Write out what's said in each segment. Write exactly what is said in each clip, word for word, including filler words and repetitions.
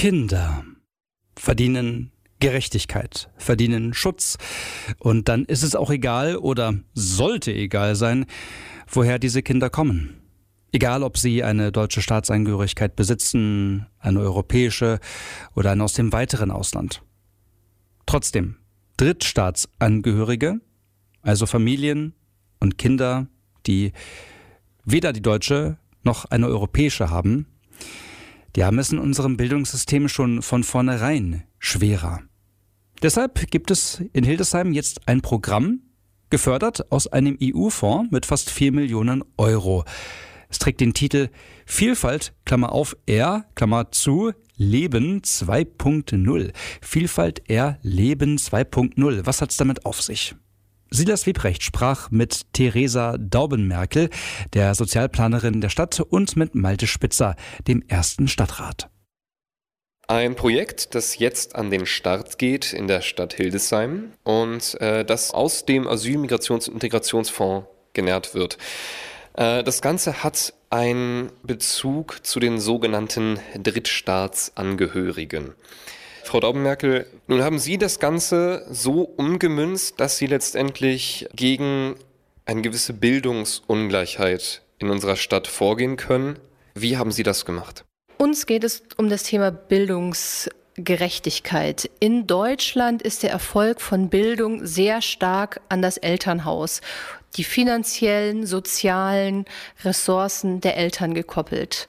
Kinder verdienen Gerechtigkeit, verdienen Schutz. Und dann ist es auch egal oder sollte egal sein, woher diese Kinder kommen. Egal, ob sie eine deutsche Staatsangehörigkeit besitzen, eine europäische oder eine aus dem weiteren Ausland. Trotzdem, Drittstaatsangehörige, also Familien und Kinder, die weder die deutsche noch eine europäische haben, die haben es in unserem Bildungssystem schon von vornherein schwerer. Deshalb gibt es in Hildesheim jetzt ein Programm, gefördert aus einem E U-Fonds mit fast vier Millionen Euro. Es trägt den Titel Vielfalt, Klammer auf, R, Klammer zu, Leben zwei Punkt null. Vielfalt, R, Leben zwei Punkt null. Was hat's damit auf sich? Silas Wiebrecht sprach mit Theresa Daubenmerkel, der Sozialplanerin der Stadt, und mit Malte Spitzer, dem ersten Stadtrat. Ein Projekt, das jetzt an den Start geht in der Stadt Hildesheim und äh, das aus dem Asyl-, Migrations- und Integrationsfonds genährt wird. Äh, das Ganze hat einen Bezug zu den sogenannten Drittstaatsangehörigen. Frau Daubenmerkel, nun haben Sie das Ganze so umgemünzt, dass Sie letztendlich gegen eine gewisse Bildungsungleichheit in unserer Stadt vorgehen können. Wie haben Sie das gemacht? Uns geht es um das Thema Bildungsgerechtigkeit. In Deutschland ist der Erfolg von Bildung sehr stark an das Elternhaus, die finanziellen, sozialen Ressourcen der Eltern gekoppelt.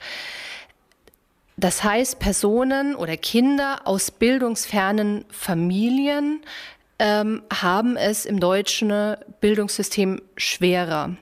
Das heißt, Personen oder Kinder aus bildungsfernen Familien ähm, haben es im deutschen Bildungssystem schwerer.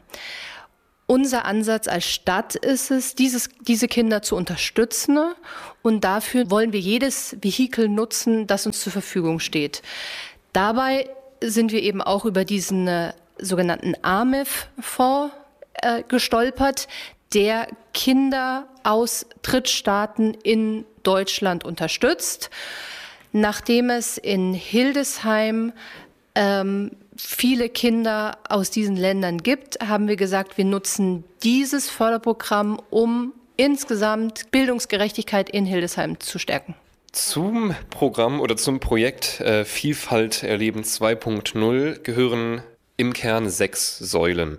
Unser Ansatz als Stadt ist es, dieses, diese Kinder zu unterstützen, und dafür wollen wir jedes Vehikel nutzen, das uns zur Verfügung steht. Dabei sind wir eben auch über diesen äh, sogenannten A M I F-Fonds äh, gestolpert, der Kinder aus Drittstaaten in Deutschland unterstützt. Nachdem es in Hildesheim ähm, viele Kinder aus diesen Ländern gibt, haben wir gesagt, wir nutzen dieses Förderprogramm, um insgesamt Bildungsgerechtigkeit in Hildesheim zu stärken. Zum Programm oder zum Projekt äh, Vielfalt erleben zwei Punkt null gehören im Kern sechs Säulen.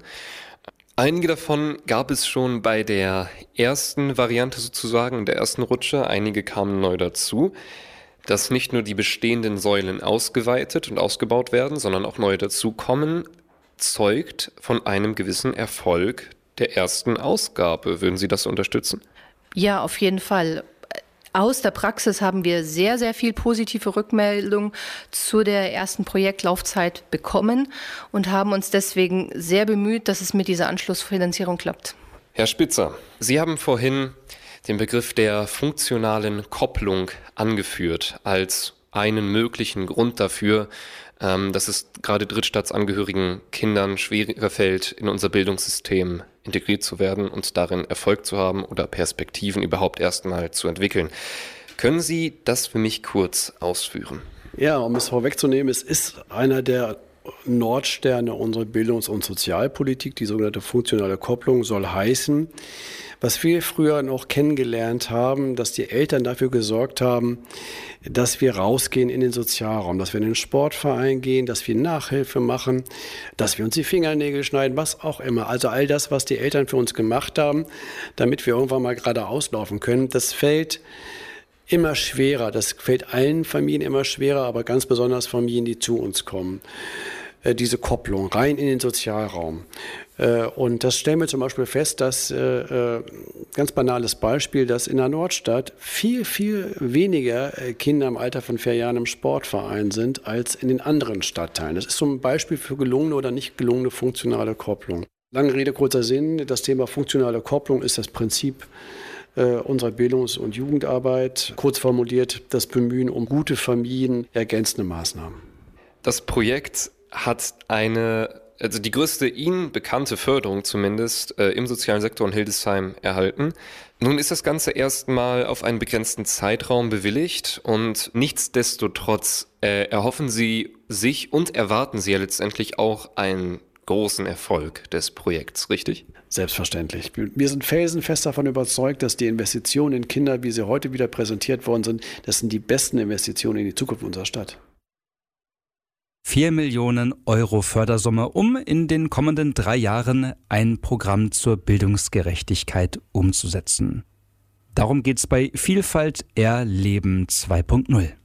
Einige davon gab es schon bei der ersten Variante sozusagen, der ersten Rutsche. Einige kamen neu dazu. Dass nicht nur die bestehenden Säulen ausgeweitet und ausgebaut werden, sondern auch neue dazukommen, zeugt von einem gewissen Erfolg der ersten Ausgabe. Würden Sie das unterstützen? Ja, auf jeden Fall. Aus der Praxis haben wir sehr, sehr viel positive Rückmeldung zu der ersten Projektlaufzeit bekommen und haben uns deswegen sehr bemüht, dass es mit dieser Anschlussfinanzierung klappt. Herr Spitzer, Sie haben vorhin den Begriff der funktionalen Kopplung angeführt als einen möglichen Grund dafür, ähm, dass es gerade drittstaatsangehörigen Kindern schwerer fällt, in unser Bildungssystem integriert zu werden und darin Erfolg zu haben oder Perspektiven überhaupt erstmal zu entwickeln. Können Sie das für mich kurz ausführen? Ja, um es vorwegzunehmen, es ist einer der Nordsterne unserer Bildungs- und Sozialpolitik, die sogenannte funktionale Kopplung, soll heißen, was wir früher noch kennengelernt haben, dass die Eltern dafür gesorgt haben, dass wir rausgehen in den Sozialraum, dass wir in den Sportverein gehen, dass wir Nachhilfe machen, dass wir uns die Fingernägel schneiden, was auch immer. Also all das, was die Eltern für uns gemacht haben, damit wir irgendwann mal gerade auslaufen können, das fällt immer schwerer. Das fällt allen Familien immer schwerer, aber ganz besonders Familien, die zu uns kommen. Äh, diese Kopplung rein in den Sozialraum. Äh, und das stellen wir zum Beispiel fest, dass, äh, ganz banales Beispiel, dass in der Nordstadt viel, viel weniger äh, Kinder im Alter von vier Jahren im Sportverein sind als in den anderen Stadtteilen. Das ist so ein Beispiel für gelungene oder nicht gelungene funktionale Kopplung. Lange Rede, kurzer Sinn. Das Thema funktionale Kopplung ist das Prinzip unserer Bildungs- und Jugendarbeit, kurz formuliert das Bemühen um gute Familien, ergänzende Maßnahmen. Das Projekt hat eine, also die größte Ihnen bekannte Förderung zumindest äh, im sozialen Sektor in Hildesheim erhalten. Nun ist das Ganze erstmal auf einen begrenzten Zeitraum bewilligt und nichtsdestotrotz äh, erhoffen Sie sich und erwarten Sie ja letztendlich auch ein großen Erfolg des Projekts, richtig? Selbstverständlich. Wir sind felsenfest davon überzeugt, dass die Investitionen in Kinder, wie sie heute wieder präsentiert worden sind, das sind die besten Investitionen in die Zukunft unserer Stadt. Vier Millionen Euro Fördersumme, um in den kommenden drei Jahren ein Programm zur Bildungsgerechtigkeit umzusetzen. Darum geht's bei Vielfalt Erleben zwei Punkt null.